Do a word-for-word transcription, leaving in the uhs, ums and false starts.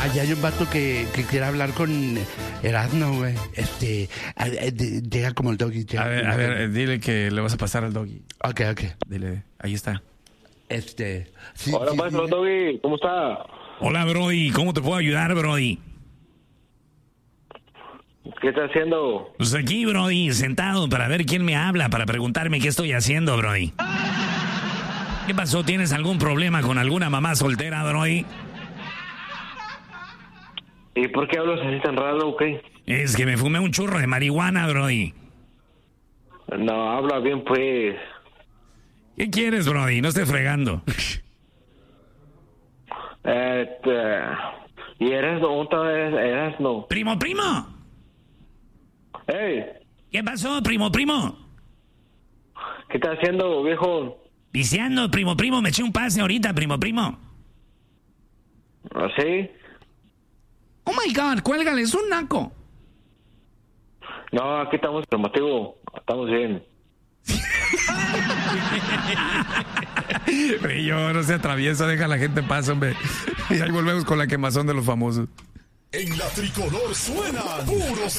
allá hay un vato que, que quiere hablar con Erasmo, güey. Este, a- a- de- llega como el doggy. llega A ver, como a el ver, doggy. eh, dile que le vas a pasar al doggy. Ok, ok. Dile, ahí está. Este. Sí, Hola, sí, maestro sí. Doggy, ¿cómo está? Hola, Brody, ¿cómo te puedo ayudar, Brody? ¿Qué está haciendo? Pues aquí, Brody, sentado para ver quién me habla, para preguntarme qué estoy haciendo, Brody. ¿Qué pasó? ¿Tienes algún problema con alguna mamá soltera, Brody? ¿Y por qué hablas así tan raro o qué? Es que me fumé un churro de marihuana, Brody. No, habla bien, pues. ¿Qué quieres, Brody? No estés fregando. Este... ¿Y eres no? ¿Dónde eres no? ¡Primo, primo! ¡Ey! ¿Qué pasó, primo, primo? ¿Qué estás haciendo, viejo? Viciando, primo, primo. Me eché un pase ahorita, primo, primo. ¿Así? Oh my God, cuélgale, es un naco. No, aquí estamos informativo. Estamos bien. Yo no se atraviesa, deja a la gente en paz, hombre. Y ahí volvemos con la quemazón de los famosos. En la tricolor suenan puros